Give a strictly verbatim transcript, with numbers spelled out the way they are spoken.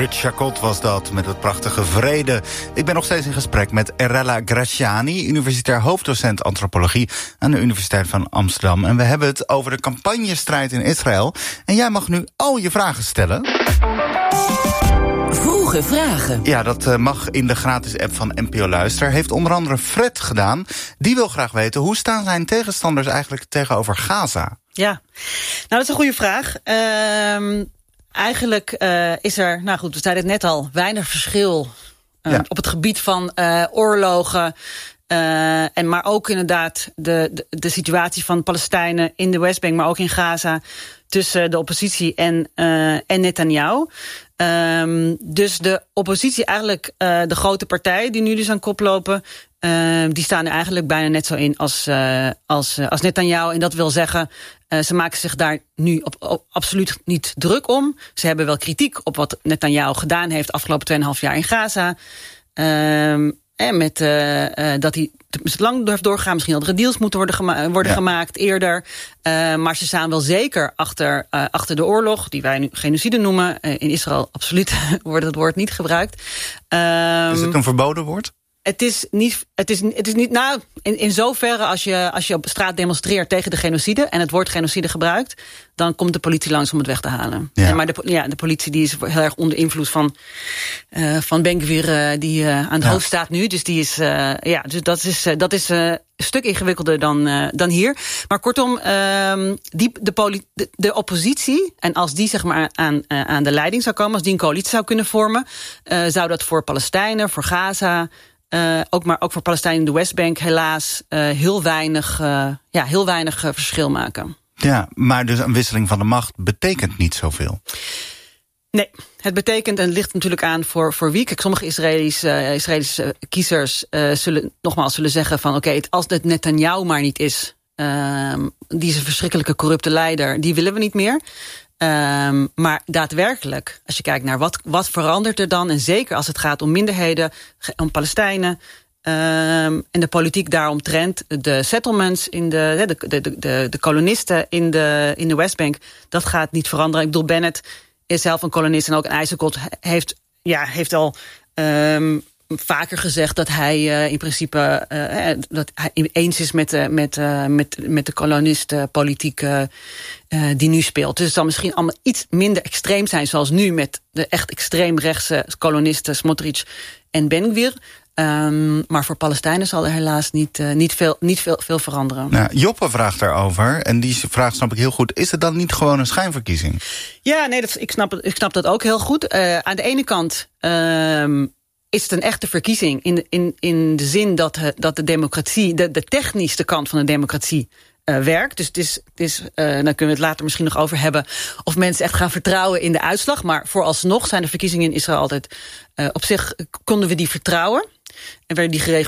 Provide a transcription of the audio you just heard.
Rut Chacot was dat, met het prachtige Vrede. Ik ben nog steeds in gesprek met Erella Graziani, universitair hoofddocent antropologie aan de Universiteit van Amsterdam. En we hebben het over de campagnestrijd in Israël. En jij mag nu al je vragen stellen. Vroege vragen. Ja, dat mag in de gratis app van N P O Luister. Heeft onder andere Fred gedaan. Die wil graag weten, hoe staan zijn tegenstanders eigenlijk tegenover Gaza? Ja, nou dat is een goede vraag. Uh, eigenlijk uh, is er, nou goed, we zeiden het net al, weinig verschil uh, ja. op het gebied van uh, oorlogen. Uh, en maar ook inderdaad de, de, de situatie van Palestijnen in de Westbank, maar ook in Gaza, tussen de oppositie en, uh, en Netanyahu. Um, dus de oppositie, eigenlijk uh, de grote partij die nu dus aan kop lopen, uh, die staan er eigenlijk bijna net zo in als, uh, als, uh, als Netanyahu. En dat wil zeggen, uh, ze maken zich daar nu op, op, absoluut niet druk om. Ze hebben wel kritiek op wat Netanyahu gedaan heeft de afgelopen tweeënhalf jaar in Gaza. Um, En met uh, uh, dat hij lang heeft doorgaan, misschien andere deals moeten worden, gema- worden ja. gemaakt eerder. Uh, maar ze staan wel zeker achter, uh, achter de oorlog, die wij nu genocide noemen. Uh, in Israël absoluut wordt het woord niet gebruikt. Um, Is het een verboden woord? Het is niet, het is, het is niet, nou, in, in zoverre als je, als je op straat demonstreert tegen de genocide en het woord genocide gebruikt, dan komt de politie langs om het weg te halen. Ja. En maar de, ja, de politie die is heel erg onder invloed van, uh, van Ben-Gvir, uh, die uh, aan het ja. hoofd staat nu. Dus die is, uh, ja, dus dat is, uh, dat is uh, een stuk ingewikkelder dan, uh, dan hier. Maar kortom, uh, die, de, poli- de, de oppositie, en als die zeg maar aan, uh, aan de leiding zou komen, als die een coalitie zou kunnen vormen, uh, zou dat voor Palestijnen, voor Gaza, Uh, ook maar ook voor Palestijnen in de Westbank helaas uh, heel weinig, uh, ja, heel weinig uh, verschil maken. Ja, maar dus een wisseling van de macht betekent niet zoveel. Nee, het betekent, en het ligt natuurlijk aan voor, voor wie. Kijk, sommige Israëli's, uh, Israëlische kiezers uh, zullen nogmaals zullen zeggen van oké, okay, als het Netanyahu maar niet is, uh, die is een verschrikkelijke corrupte leider, die willen we niet meer. Um, maar daadwerkelijk, als je kijkt naar wat, wat verandert er dan, en zeker als het gaat om minderheden, om Palestijnen, um, en de politiek daaromtrent, de settlements, in de, de, de, de, de kolonisten in de, in de Westbank, dat gaat niet veranderen. Ik bedoel, Bennett is zelf een kolonist en ook een Eisenkot heeft, ja, heeft al um, vaker gezegd dat hij uh, in principe uh, dat hij eens is met de, met, uh, met, met de kolonistenpolitiek uh, uh, die nu speelt. Dus het zal misschien allemaal iets minder extreem zijn, zoals nu met de echt extreemrechtse kolonisten Smotrich en Ben-Gvir. Um, maar voor Palestijnen zal er helaas niet, uh, niet, veel, niet veel, veel veranderen. Nou, Joppe vraagt daarover, en die vraag snap ik heel goed. Is het dan niet gewoon een schijnverkiezing? Ja, nee, dat, ik, snap, ik snap dat ook heel goed. Uh, aan de ene kant Um, is het een echte verkiezing in de, in, in de zin dat, dat de democratie, de, de technische kant van de democratie uh, werkt. Dus het is, het is uh, daar kunnen we het later misschien nog over hebben, of mensen echt gaan vertrouwen in de uitslag. Maar vooralsnog zijn de verkiezingen in Israël altijd, uh, op zich konden we die vertrouwen. En werden die